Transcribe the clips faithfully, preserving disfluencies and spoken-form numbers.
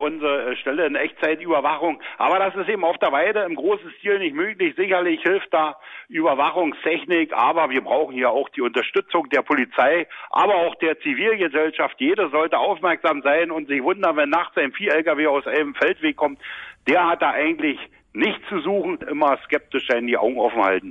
unsere Stelle in Echtzeitüberwachung. Aber das ist eben auf der Weide im großen Stil nicht möglich. Sicherlich hilft da Überwachungstechnik, aber wir brauchen hier auch die Unterstützung der Polizei, aber auch der Zivilgesellschaft. Jeder sollte aufmerksam sein und sich wundern, wenn nachts ein Vieh-L K W aus einem Feldweg kommt. Der hat da eigentlich nichts zu suchen. Immer skeptisch sein, die Augen offen halten.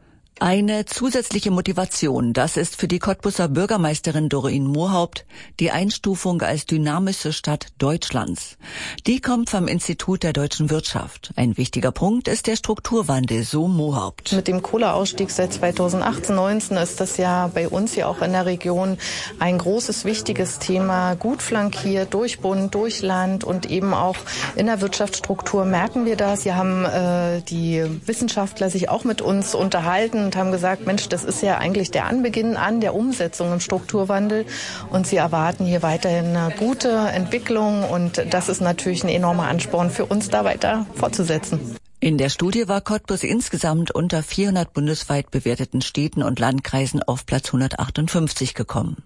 Eine zusätzliche Motivation, das ist für die Cottbuser Bürgermeisterin Doreen Mohaupt die Einstufung als dynamischste Stadt Deutschlands. Die kommt vom Institut der deutschen Wirtschaft. Ein wichtiger Punkt ist der Strukturwandel, so Mohaupt. Mit dem Kohleausstieg seit zweitausendachtzehn neunzehn ist das ja bei uns hier auch in der Region ein großes, wichtiges Thema. Gut flankiert durch Bund, durch Land und eben auch in der Wirtschaftsstruktur merken wir das. Hier haben äh, die Wissenschaftler sich auch mit uns unterhalten und haben gesagt, Mensch, das ist ja eigentlich der Anbeginn an der Umsetzung im Strukturwandel und sie erwarten hier weiterhin eine gute Entwicklung und das ist natürlich ein enormer Ansporn für uns, da weiter fortzusetzen. In der Studie war Cottbus insgesamt unter vierhundert bundesweit bewerteten Städten und Landkreisen auf Platz hundertachtundfünfzig gekommen.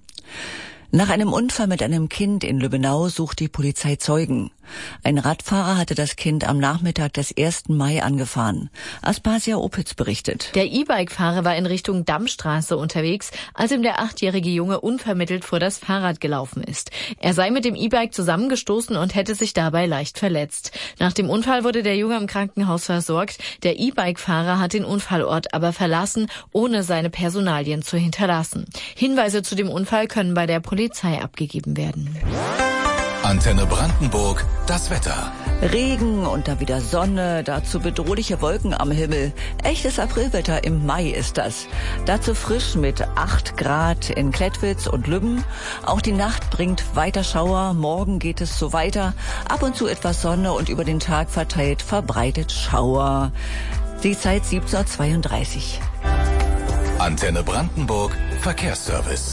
Nach einem Unfall mit einem Kind in Lübbenau sucht die Polizei Zeugen. Ein Radfahrer hatte das Kind am Nachmittag des ersten Mai angefahren. Aspasia Opitz berichtet. Der E-Bike-Fahrer war in Richtung Dammstraße unterwegs, als ihm der achtjährige Junge unvermittelt vor das Fahrrad gelaufen ist. Er sei mit dem E-Bike zusammengestoßen und hätte sich dabei leicht verletzt. Nach dem Unfall wurde der Junge im Krankenhaus versorgt. Der E-Bike-Fahrer hat den Unfallort aber verlassen, ohne seine Personalien zu hinterlassen. Hinweise zu dem Unfall können bei der Polizei abgegeben werden. Antenne Brandenburg, das Wetter. Regen und dann wieder Sonne, dazu bedrohliche Wolken am Himmel. Echtes Aprilwetter im Mai ist das. Dazu frisch mit acht Grad in Klettwitz und Lübben. Auch die Nacht bringt weiter Schauer. Morgen geht es so weiter. Ab und zu etwas Sonne und über den Tag verteilt verbreitet Schauer. Die Zeit siebzehn Uhr zweiunddreißig. Antenne Brandenburg, Verkehrsservice.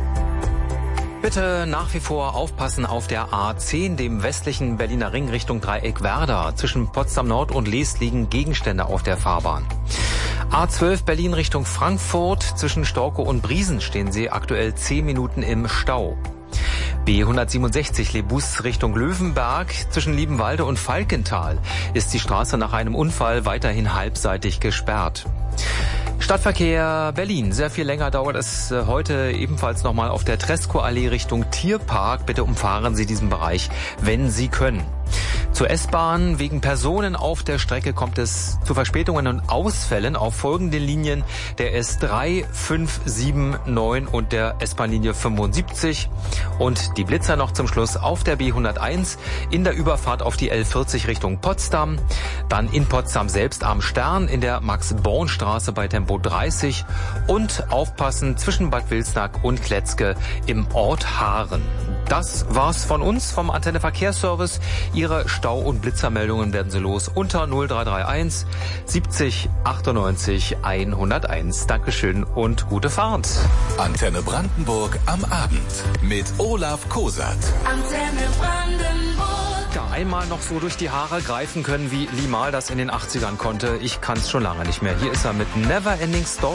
Bitte nach wie vor aufpassen auf der A zehn, dem westlichen Berliner Ring Richtung Dreieck Werder. Zwischen Potsdam Nord und Leest liegen Gegenstände auf der Fahrbahn. A zwölf Berlin Richtung Frankfurt. Zwischen Storkow und Briesen stehen Sie aktuell zehn Minuten im Stau. B hundertsiebenundsechzig Lebus Richtung Löwenberg. Zwischen Liebenwalde und Falkenthal ist die Straße nach einem Unfall weiterhin halbseitig gesperrt. Stadtverkehr Berlin. Sehr viel länger dauert es heute ebenfalls nochmal auf der Tresco-Allee Richtung Tierpark. Bitte umfahren Sie diesen Bereich, wenn Sie können. Zur S-Bahn. Wegen Personen auf der Strecke kommt es zu Verspätungen und Ausfällen auf folgenden Linien der S drei, fünf, sieben, neun und der S-Bahn-Linie fünfundsiebzig. Und die Blitzer noch zum Schluss auf der B hunderteins in der Überfahrt auf die L vierzig Richtung Potsdam. Dann in Potsdam selbst am Stern in der Max-Born-Straße bei Tempo dreißig. Und aufpassen zwischen Bad Wilsnack und Kletzke im Ort Haaren. Das war's von uns vom Antenne Verkehrsservice. Ihre Stau- und Blitzermeldungen werden Sie los unter null drei drei eins siebzig achtundneunzig hunderteins. Dankeschön und gute Fahrt. Antenne Brandenburg am Abend mit Olaf Kosat. Antenne Brandenburg. Ja, einmal noch so durch die Haare greifen können, wie Limahl das in den achtzigern konnte. Ich kann's schon lange nicht mehr. Hier ist er mit Never Ending Story.